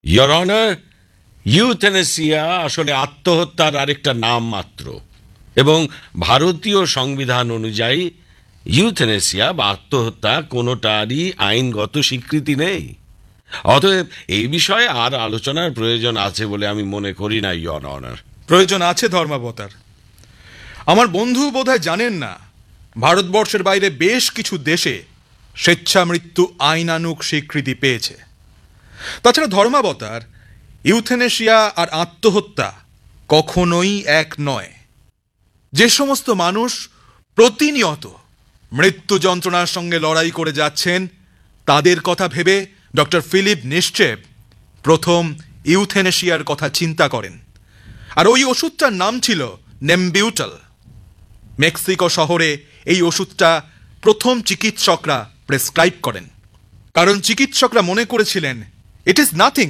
Your honour, euthanasia আসলে আত্মহত্যার আরেকটা নাম মাত্র, এবং ভারতীয় সংবিধান অনুযায়ী ইউথেনেসিয়া বা আত্মহত্যা কোনোটারই আইনগত স্বীকৃতি নেই। অতএব এই বিষয়ে আর আলোচনার প্রয়োজন আছে বলে আমি মনে করি না, ইয়োর অনার। প্রয়োজন আছে ধর্মাবতার। আমার বন্ধু বোধহয় জানেন না, ভারতবর্ষের বাইরে বেশ কিছু দেশে স্বেচ্ছা মৃত্যু আইনানুগ স্বীকৃতি পেয়েছে। তাছাড়া ধর্মাবতার, ইউথেনেশিয়া আর আত্মহত্যা কখনোই এক নয়। যে সমস্ত মানুষ প্রতিনিয়ত মৃত্যু যন্ত্রণার সঙ্গে লড়াই করে যাচ্ছেন, তাদের কথা ভেবে ডক্টর ফিলিপ নিশ্চেপ প্রথম ইউথেনেশিয়ার কথা চিন্তা করেন। আর ওই ওষুধটার নাম ছিল নেমবিউটাল। মেক্সিকো শহরে এই ওষুধটা প্রথম চিকিৎসকরা প্রেসক্রাইব করেন, কারণ চিকিৎসকরা মনে করেছিলেন ইট ইজ নাথিং